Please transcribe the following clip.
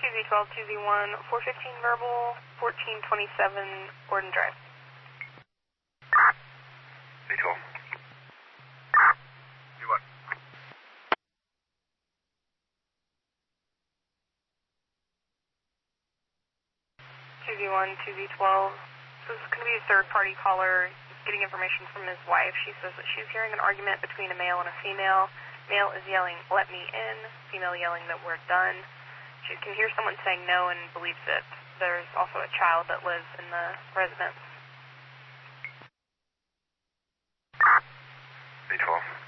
2Z12, 2Z1, 415 verbal, 1427 Gordon Drive. Z12. Z1. 2Z1, 2Z12. So this is going to be a third-party caller getting information from his wife. She says that she's hearing an argument between a male and a female. Male is yelling, "Let me in." Female yelling that we're done. She can hear someone saying no and believes that there's also a child that lives in the residence. Z12.